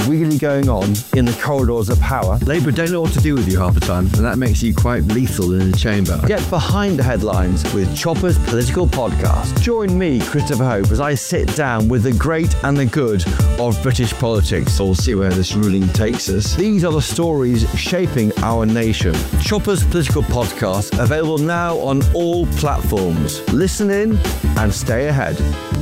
really going on in the corridors of power. Labour don't know what to do with you half the time, and that makes you quite lethal in the chamber. Get behind the headlines with Chopper's Political Podcast. Join me, Christopher Hope, as I sit down with the great and the good of British politics. We'll see where this ruling takes us. These are the stories shaping our nation. Chopper's Political Podcast, available now on all platforms. Listen in and stay ahead.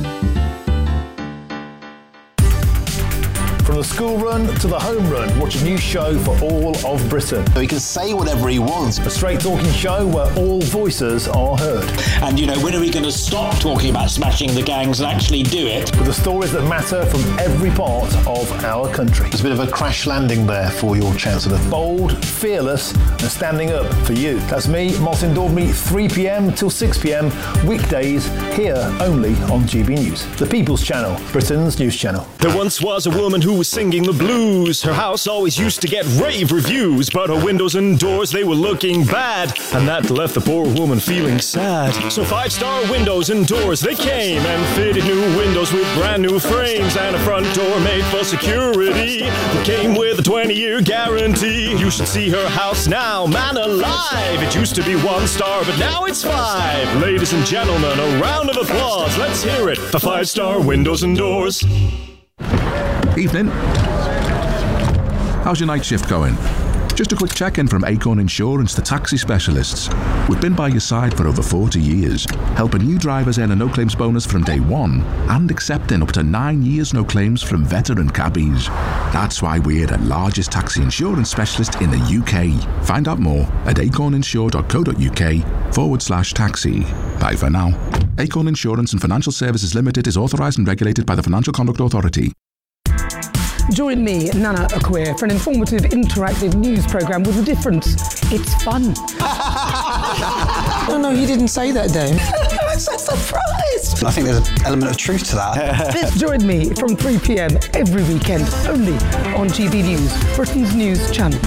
From the school run to the home run, watch a new show for all of Britain. He can say whatever he wants. A straight talking show where all voices are heard. And, when are we going to stop talking about smashing the gangs and actually do it? With the stories that matter from every part of our country. There's a bit of a crash landing there for your Chancellor. Bold, fearless, and standing up for you. That's me, Martin Daubney, 3 p.m. till 6 p.m. weekdays, here only on GB News. The People's Channel, Britain's news channel. There once was a woman who was singing the blues. Her house always used to get rave reviews, but her windows and doors, they were looking bad, and that left the poor woman feeling sad. So 5-star windows and doors, they came and fitted new windows with brand new frames and a front door made for security that came with a 20-year guarantee. You should see her house now, man alive. It used to be 1 star, but now it's 5. Ladies and gentlemen, a round of applause. Let's hear it for 5-star windows and doors. Evening. How's your night shift going? Just a quick check-in from Acorn Insurance, the taxi specialists. We've been by your side for over 40 years, helping new drivers earn a no-claims bonus from day one and accepting up to 9 years no claims from veteran cabbies. That's why we're the largest taxi insurance specialist in the UK. Find out more at acorninsure.co.uk/taxi. Bye for now. Acorn Insurance and Financial Services Limited is authorised and regulated by the Financial Conduct Authority. Join me, Nana Akua, for an informative, interactive news programme with a difference. It's fun. No, you didn't say that, Dave. I'm so surprised. I think there's an element of truth to that. Join me from 3 p.m. every weekend, only on GB News, Britain's news channel.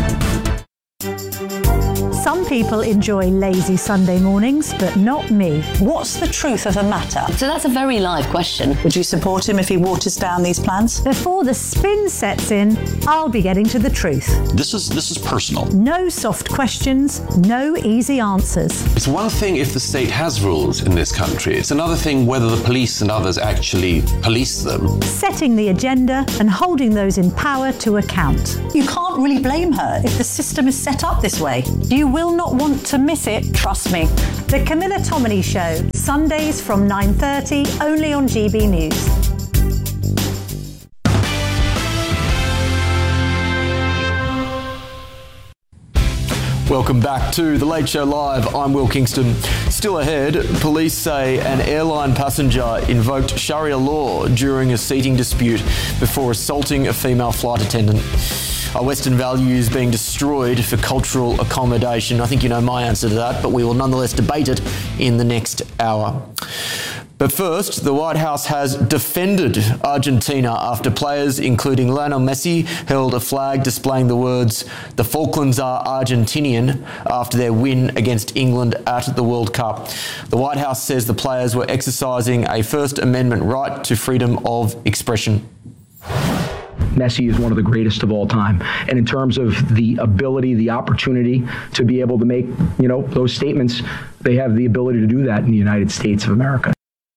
Some people enjoy lazy Sunday mornings, but not me. What's the truth of the matter? So that's a very live question. Would you support him if he waters down these plans? Before the spin sets in, I'll be getting to the truth. This is personal. No soft questions, no easy answers. It's one thing if the state has rules in this country. It's another thing whether the police and others actually police them. Setting the agenda and holding those in power to account. You can't really blame her if the system is set up this way. You will not want to miss it, trust me. The Camilla Tominey Show, Sundays from 9:30, only on GB News. Welcome back to The Late Show Live. I'm Will Kingston. Still ahead, police say an airline passenger invoked Sharia law during a seating dispute before assaulting a female flight attendant. Our Western values being destroyed for cultural accommodation. I think you know my answer to that, but we will nonetheless debate it in the next hour. But first, the White House has defended Argentina after players, including Lionel Messi, held a flag displaying the words, "The Falklands are Argentinian," after their win against England at the World Cup. The White House says the players were exercising a First Amendment right to freedom of expression. Messi is one of the greatest of all time. And in terms of the ability, the opportunity to be able to make, those statements, they have the ability to do that in the United States of America.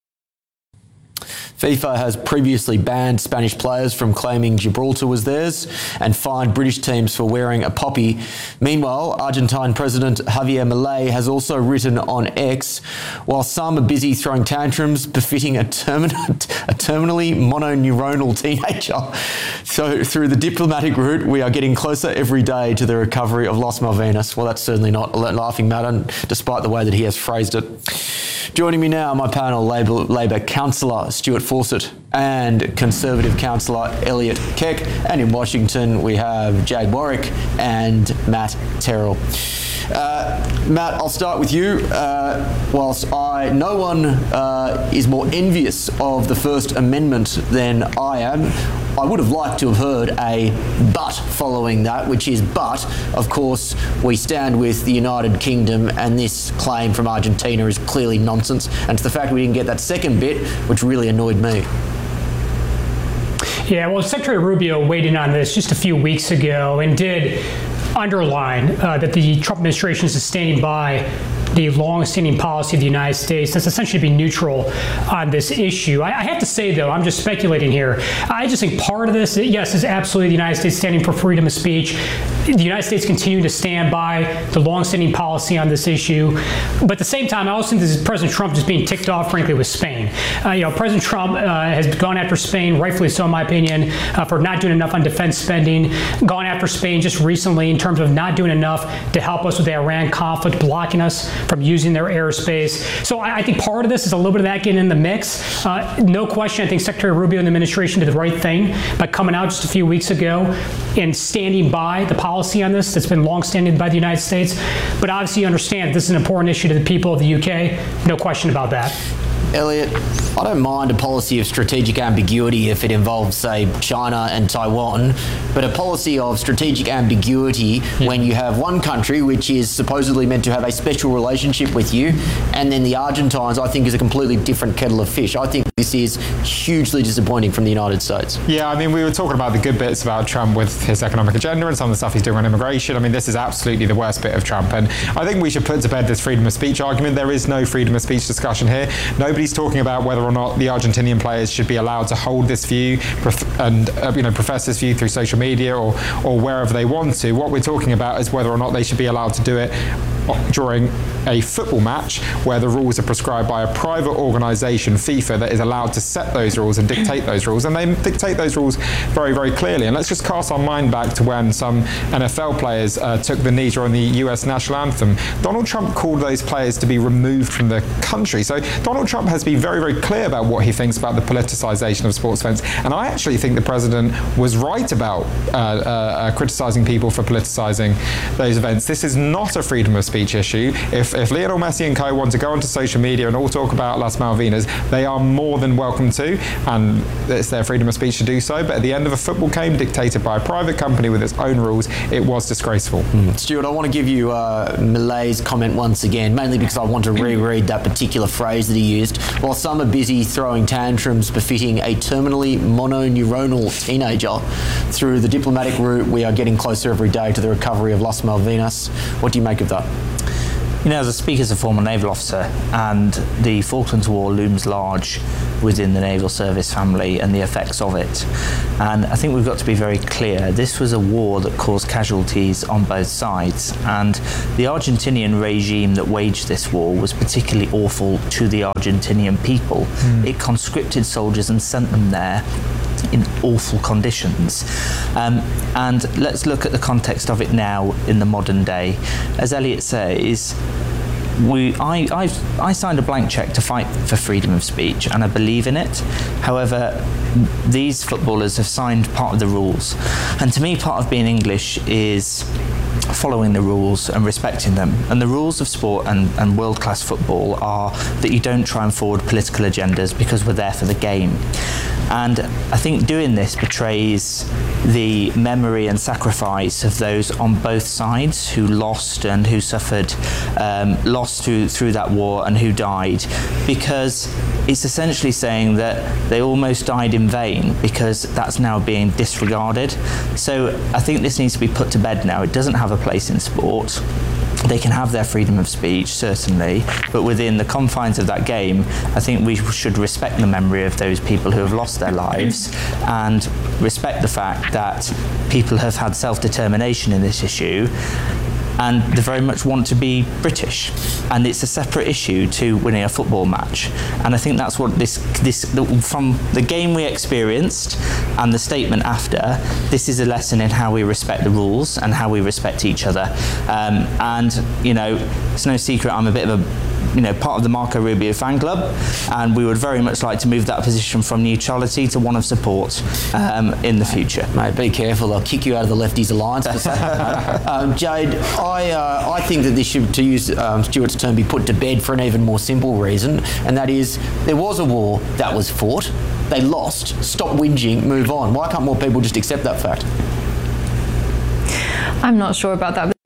FIFA has previously banned Spanish players from claiming Gibraltar was theirs and fined British teams for wearing a poppy. Meanwhile, Argentine President Javier Milei has also written on X, while some are busy throwing tantrums befitting a terminally mononeuronal teenager. So through the diplomatic route, we are getting closer every day to the recovery of Las Malvinas. Well, that's certainly not a laughing matter, despite the way that he has phrased it. Joining me now, my panel, Labor councillor Stuart Fawcett and Conservative councillor Elliot Keck. And in Washington, we have Jade Warwick and Matt Terrell. Matt, I'll start with you. Whilst no one is more envious of the First Amendment than I am, I would have liked to have heard a but following that, which is, but, of course, we stand with the United Kingdom, and this claim from Argentina is clearly nonsense. And it's the fact we didn't get that second bit which really annoyed me. Yeah, well, Secretary Rubio weighed in on this just a few weeks ago and did underline that the Trump administration is standing by the long-standing policy of the United States that's essentially to be neutral on this issue. I have to say, though, I'm just speculating here. I just think part of this, yes, is absolutely the United States standing for freedom of speech. The United States continuing to stand by the long-standing policy on this issue. But at the same time, I also think this is President Trump just being ticked off, frankly, with Spain. President Trump has gone after Spain, rightfully so, in my opinion, for not doing enough on defense spending, gone after Spain just recently in terms of not doing enough to help us with the Iran conflict, blocking us from using their airspace. So I think part of this is a little bit of that getting in the mix. No question, I think Secretary Rubio and the administration did the right thing by coming out just a few weeks ago and standing by the policy on this that's been long-standing by the United States. But obviously you understand this is an important issue to the people of the UK. No question about that. Elliot, I don't mind a policy of strategic ambiguity if it involves, say, China and Taiwan, but a policy of strategic ambiguity when you have one country which is supposedly meant to have a special relationship with you, and then the Argentines, I think, is a completely different kettle of fish. I think this is hugely disappointing from the United States. Yeah, I mean, we were talking about the good bits about Trump with his economic agenda and some of the stuff he's doing on immigration. I mean, this is absolutely the worst bit of Trump, and I think we should put to bed this freedom of speech argument. There is no freedom of speech discussion here. Nobody's talking about whether or not the Argentinian players should be allowed to hold this view and profess this view through social media or wherever they want to. What we're talking about is whether or not they should be allowed to do it during a football match where the rules are prescribed by a private organisation, FIFA, that is allowed to set those rules and dictate those rules, and they dictate those rules very, very clearly. And let's just cast our mind back to when some NFL players took the knee during the US national anthem. Donald Trump called those players to be removed from the country. So Donald Trump has been very, very clear about what he thinks about the politicisation of sports events, and I actually think the president was right about criticising people for politicising those events. This is not a freedom of speech issue. If Lionel Messi and co want to go onto social media and all talk about Las Malvinas, they are more than welcome to, and it's their freedom of speech to do so. But at the end of a football game dictated by a private company with its own rules, it was disgraceful. Stuart, I want to give you Millet's comment once again, mainly because I want to reread that particular phrase that he used. While some are busy throwing tantrums befitting a terminally mononeuronal teenager, through the diplomatic route we are getting closer every day to the recovery of Las Malvinas. What do you make of that? You know, as a speaker, as a former naval officer, and the Falklands War looms large within the naval service family and the effects of it. And I think we've got to be very clear. This was a war that caused casualties on both sides, and the Argentinian regime that waged this war was particularly awful to the Argentinian people. It conscripted soldiers and sent them there in awful conditions. And let's look at the context of it now in the modern day. As Elliot says, I signed a blank cheque to fight for freedom of speech, and I believe in it. However, these footballers have signed part of the rules, and to me, part of being English is following the rules and respecting them. And the rules of sport and world-class football are that you don't try and forward political agendas, because we're there for the game. And I think doing this betrays the memory and sacrifice of those on both sides who lost and who suffered, lost through that war and who died, because it's essentially saying that they almost died in vain, because that's now being disregarded. So I think this needs to be put to bed now. It doesn't have a place in sport. They can have their freedom of speech, certainly, but within the confines of that game, I think we should respect the memory of those people who have lost their lives and respect the fact that people have had self-determination in this issue, and they very much want to be British. And it's a separate issue to winning a football match. And I think that's what this from the game we experienced and the statement after, this is a lesson in how we respect the rules and how we respect each other. And, you know, it's no secret I'm a bit of a part of the Marco Rubio fan club, and we would very much like to move that position from neutrality to one of support in the future. Mate, be careful, I'll kick you out of the Lefties Alliance. Jade, I think that this should, to use Stuart's term, be put to bed for an even more simple reason, and that is there was a war that was fought, they lost, stop whinging, move on. Why can't more people just accept that fact? I'm not sure about that,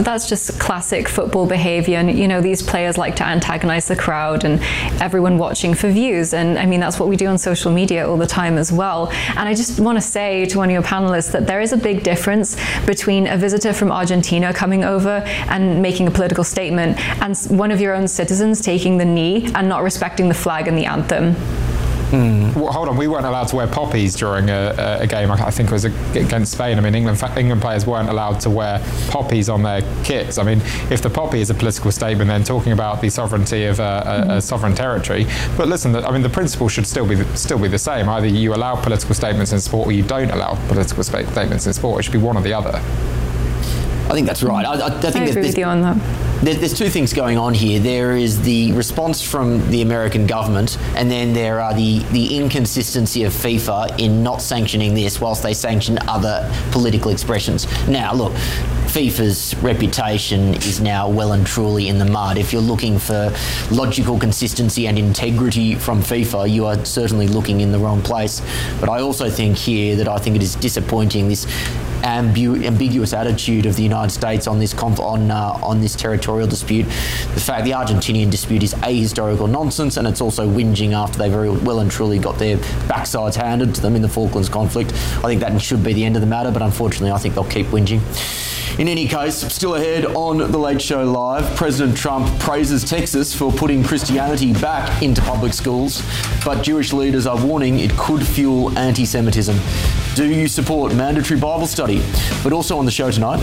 that's just classic football behaviour. And, you know, these players like to antagonise the crowd and everyone watching for views. And I mean, that's what we do on social media all the time as well. And I just want to say to one of your panellists that there is a big difference between a visitor from Argentina coming over and making a political statement and one of your own citizens taking the knee and not respecting the flag and the anthem. Well, hold on, we weren't allowed to wear poppies during a game. I think it was against Spain. I mean, England players weren't allowed to wear poppies on their kits. I mean, if the poppy is a political statement, then talking about the sovereignty of a sovereign territory. But listen, I mean, the principle should still be the same. Either you allow political statements in sport or you don't allow political statements in sport. It should be one or the other. I think that's right. I think I agree with you on that. There's two things going on here. There is the response from the American government, and then there are the inconsistency of FIFA in not sanctioning this whilst they sanction other political expressions. Now, look, FIFA's reputation is now well and truly in the mud. If you're looking for logical consistency and integrity from FIFA, you are certainly looking in the wrong place. But I also think here that I think it is disappointing, this ambiguous attitude of the United States on this on this territorial dispute. The fact the Argentinian dispute is ahistorical nonsense, and it's also whinging after they very well and truly got their backsides handed to them in the Falklands conflict. I think that should be the end of the matter, but unfortunately I think they'll keep whinging. In any case, still ahead on The Late Show Live, President Trump praises Texas for putting Christianity back into public schools, but Jewish leaders are warning it could fuel anti-Semitism. Do you support mandatory Bible study? But also on the show tonight,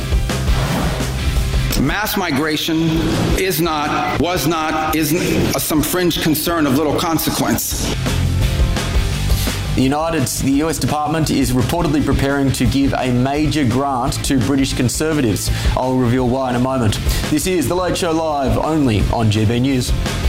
mass migration isn't some fringe concern of little consequence. The US Department is reportedly preparing to give a major grant to British Conservatives. I'll reveal why in a moment. This is The Late Show Live, only on GB News.